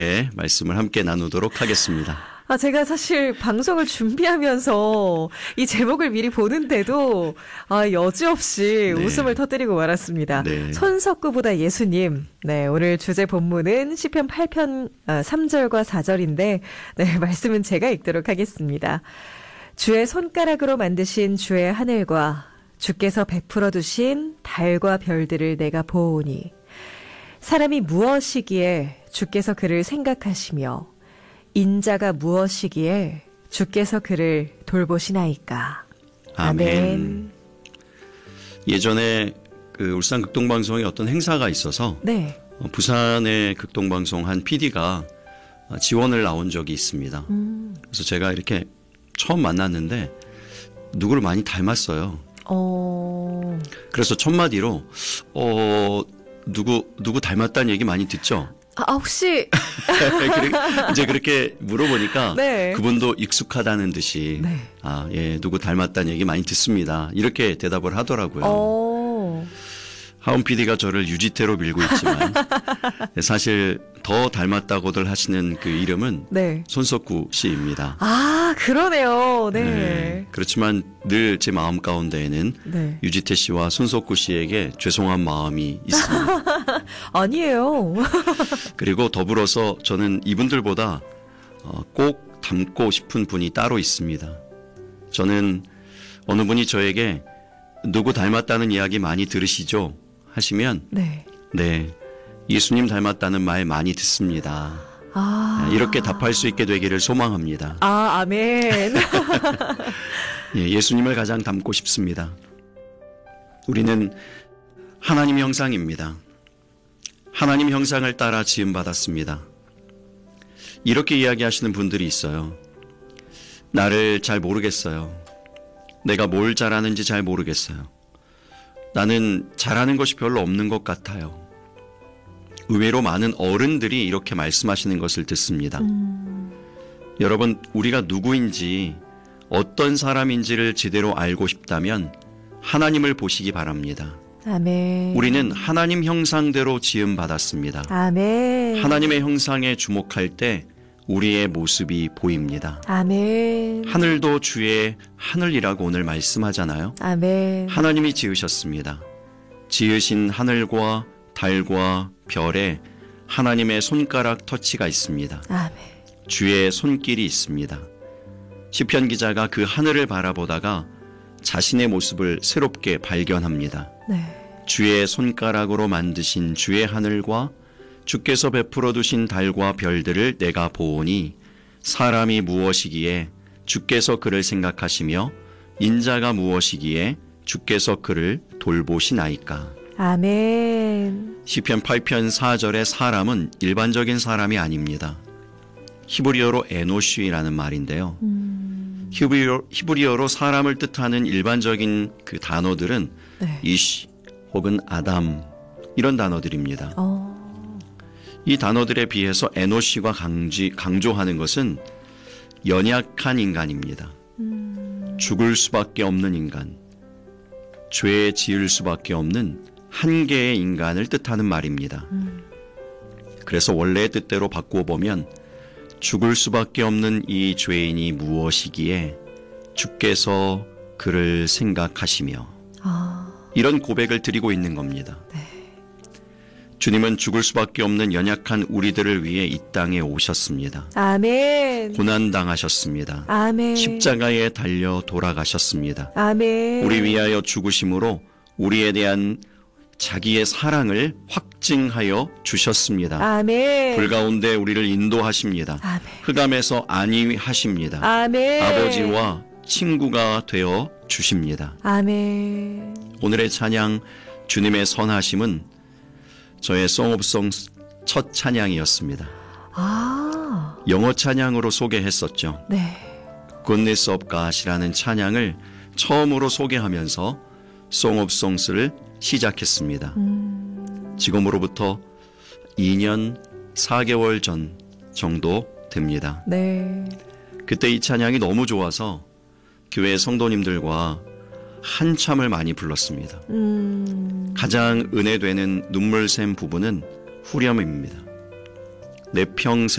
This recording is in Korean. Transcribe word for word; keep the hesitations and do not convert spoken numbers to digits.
말씀을 함께 나누도록 하겠습니다. 아, 제가 사실 방송을 준비하면서 이 제목을 미리 보는데도 아, 여지없이 네. 웃음을 터뜨리고 말았습니다. 네. 손석구보다 예수님. 네, 오늘 주제 본문은 시편 팔 편 삼 절과 사 절인데 네, 말씀은 제가 읽도록 하겠습니다. 주의 손가락으로 만드신 주의 하늘과 주께서 베풀어 두신 달과 별들을 내가 보오니 사람이 무엇이기에 주께서 그를 생각하시며 인자가 무엇이기에 주께서 그를 돌보시나이까. 아멘. 아멘. 예전에 그 울산 극동방송에 어떤 행사가 있어서 네. 어, 부산의 극동방송 한 피디가 지원을 나온 적이 있습니다. 음. 그래서 제가 이렇게 처음 만났는데 누구를 많이 닮았어요. 어. 그래서 첫 마디로 어 누구 누구 닮았다는 얘기 많이 듣죠. 아, 혹시 이제 그렇게 물어보니까 네. 그분도 익숙하다는 듯이 네. 아, 예, 누구 닮았다는 얘기 많이 듣습니다. 이렇게 대답을 하더라고요. 어. 하운 피디가 저를 유지태로 밀고 있지만 사실 더 닮았다고들 하시는 그 이름은 네. 손석구 씨입니다. 아, 그러네요. 네. 네, 그렇지만 늘 제 마음 가운데에는 네. 유지태 씨와 손석구 씨에게 죄송한 마음이 있습니다. 아니에요. 그리고 더불어서 저는 이분들보다 꼭 닮고 싶은 분이 따로 있습니다. 저는 어느 분이 저에게 누구 닮았다는 이야기 많이 들으시죠? 하시면 네. 네, 예수님 닮았다는 말 많이 듣습니다. 아. 이렇게 답할 수 있게 되기를 소망합니다. 아, 아멘. 예, 예수님을 가장 닮고 싶습니다. 우리는 하나님 형상입니다. 하나님 형상을 따라 지음받았습니다. 이렇게 이야기하시는 분들이 있어요. 나를 잘 모르겠어요. 내가 뭘 잘하는지 잘 모르겠어요. 나는 잘하는 것이 별로 없는 것 같아요. 의외로 많은 어른들이 이렇게 말씀하시는 것을 듣습니다. 음. 여러분, 우리가 누구인지 어떤 사람인지를 제대로 알고 싶다면 하나님을 보시기 바랍니다. 아멘. 우리는 하나님 형상대로 지음받았습니다. 아멘. 하나님의 형상에 주목할 때 우리의 모습이 보입니다. 아멘. 하늘도 주의 하늘이라고 오늘 말씀하잖아요. 아멘. 하나님이 지으셨습니다. 지으신 하늘과 달과 별에 하나님의 손가락 터치가 있습니다. 아멘. 주의 손길이 있습니다. 시편 기자가 그 하늘을 바라보다가 자신의 모습을 새롭게 발견합니다. 네. 주의 손가락으로 만드신 주의 하늘과 주께서 베풀어 두신 달과 별들을 내가 보오니 사람이 무엇이기에 주께서 그를 생각하시며 인자가 무엇이기에 주께서 그를 돌보시나이까. 아멘. 시편 팔 편 사 절의 사람은 일반적인 사람이 아닙니다. 히브리어로 에노쉬라는 말인데요. 음. 히브리어, 히브리어로 사람을 뜻하는 일반적인 그 단어들은 네. 이시 혹은 아담 이런 단어들입니다. 어. 이 단어들에 비해서 에노시가 강지, 강조하는 것은 연약한 인간입니다. 음. 죽을 수밖에 없는 인간, 죄에 지을 수밖에 없는 한계의 인간을 뜻하는 말입니다. 음. 그래서 원래의 뜻대로 바꾸어 보면 죽을 수밖에 없는 이 죄인이 무엇이기에 주께서 그를 생각하시며 아. 이런 고백을 드리고 있는 겁니다. 네. 주님은 죽을 수밖에 없는 연약한 우리들을 위해 이 땅에 오셨습니다. 아멘. 고난당하셨습니다. 아멘. 십자가에 달려 돌아가셨습니다. 아멘. 우리 위하여 죽으심으로 우리에 대한 자기의 사랑을 확증하여 주셨습니다. 아멘. 불 가운데 우리를 인도하십니다. 아멘. 흑암에서 안위하십니다. 아멘. 아버지와 친구가 되어 주십니다. 아멘. 오늘의 찬양 주님의 선하심은 저의 송옵송 첫 찬양이었습니다. 아. 영어 찬양으로 소개했었죠. 네. Goodness of God이라는 찬양을 처음으로 소개하면서 송옵송스를 시작했습니다. 음. 지금으로부터 이 년 사 개월 전 정도 됩니다. 네. 그때 이 찬양이 너무 좋아서 교회 성도님들과 한참을 많이 불렀습니다. 음. 가장 은혜되는 눈물샘 부분은 후렴입니다. 내 평생